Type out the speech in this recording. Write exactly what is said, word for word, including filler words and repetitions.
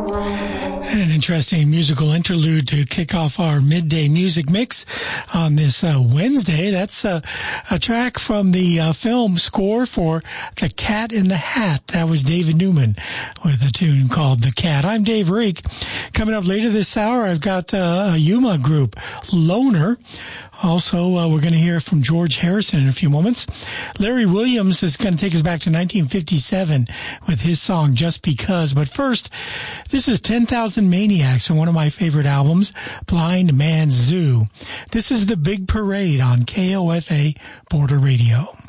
An interesting musical interlude to kick off our midday music mix on this uh, Wednesday. That's uh, a track from the uh, film score for The Cat in the Hat. That was David Newman with a tune called The Cat. I'm Dave Reek. Coming up later this hour, I've got uh, a Yuma group, Loner. Also, uh, we're going to hear from George Harrison in a few moments. Larry Williams is going to take us back to nineteen fifty-seven with his song Just Because. But first, this is ten thousand Maniacs and one of my favorite albums, Blind Man's Zoo. This is The Big Parade on K O F A Border Radio.